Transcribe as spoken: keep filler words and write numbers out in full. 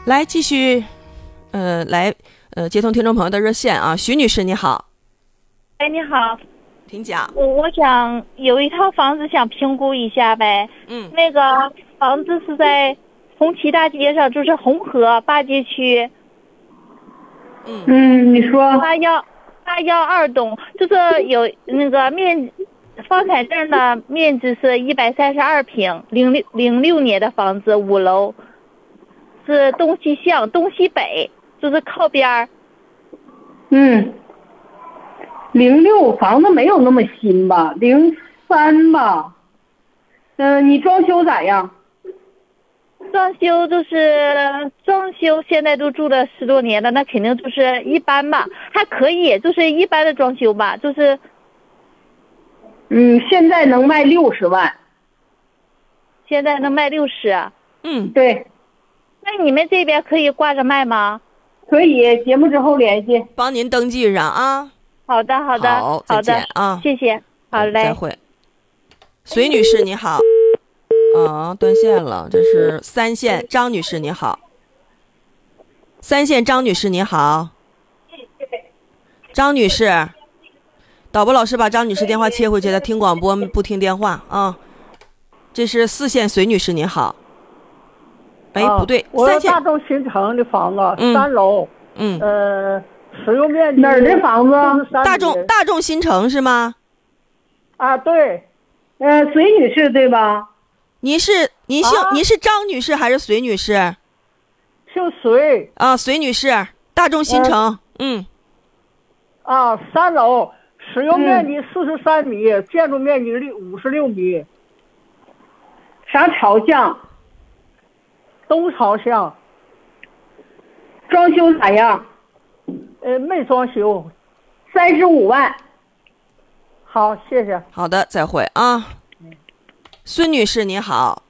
来继续，呃，来呃接通听众朋友的热线啊，徐女士你好。 哎，你好， 请讲。 我我想有一套房子想评估一下呗。 嗯， 那个房子是在红旗大街上，就是红河八街区。 嗯嗯，你说。 八幺八幺二栋，就是有那个面房产证的面积是一百三十二平，零六零六年的房子，五楼，是东西向东西北，就是靠边儿。 嗯。零六房子没有那么新吧，零三吧。嗯、呃，你装修咋样？ 装修就是装修，现在都住了十多年了，那肯定就是一般吧，还可以，就是一般的装修吧，就是。 嗯，现在能卖六十万。 现在能卖六十。 嗯， 对。 那你们这边可以挂着卖吗？ 可以，节目之后联系， 帮您登记上啊。 好的，好的， 好，再见啊， 谢谢，好嘞， 再会。隋女士你好。啊，断线了，这是三线张女士你好。三线张女士你好。张女士，导播老师把张女士电话切回去，她听广播不听电话啊。这是四线隋女士你好。哎， 啊、 不对， 我三线大众新城的房子， 嗯、 三楼， 嗯， 呃，使用面积哪儿的房子？ 大众大众新城是吗？ 啊，对， 呃，隋女士对吧？ 您是您姓、啊、您是张女士还是隋女士？ 姓隋。 啊，隋女士，大众新城，呃、嗯。 啊，三楼，使用面积四十三米，嗯、建筑面积五十六米。 啥朝向？ 东朝向。 装修咋样？ 呃，没装修。 三十五万。 好，谢谢。 好的，再会啊。孙女士你好。